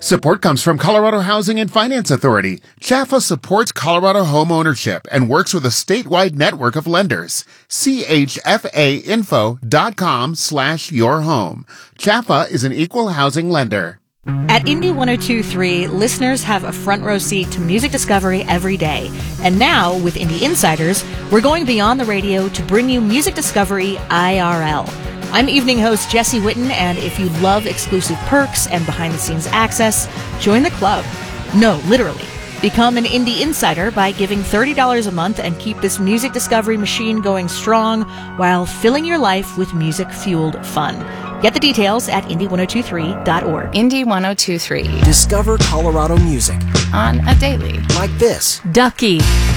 Support comes from Colorado Housing and Finance Authority. CHFA supports Colorado home ownership and works with a statewide network of lenders. chfainfo.com/yourhome. CHFA is an equal housing lender. At Indy 102.3, listeners have a front row seat to music discovery every day. And now, with Indie Insiders, we're going beyond the radio to bring you music discovery IRL. I'm evening host Jesse Witten, and if you love exclusive perks and behind-the-scenes access, join the club. No, literally. Become an Indie Insider by giving $30 a month and keep this music discovery machine going strong while filling your life with music-fueled fun. Get the details at Indy1023.org. Indy 102.3. Discover Colorado music on a daily. like this. Ducky.